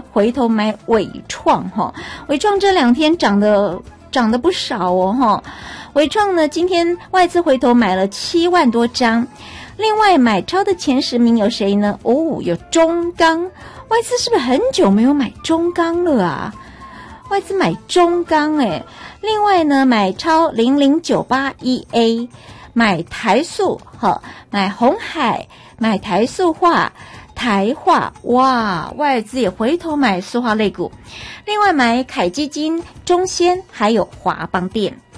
回头买伟创哈，伟创这2天涨得不少哦哈。伟创呢，今天外资回头买了7万多张。另外买超的前10名有谁呢？有中钢，外资是不是很久没有买中钢了啊？外资买中钢另外呢，买超00981A， 买台塑买鸿海，买台塑化、台化，哇，外资也回头买塑化类股。另外买凯基金、中仙还有华邦电。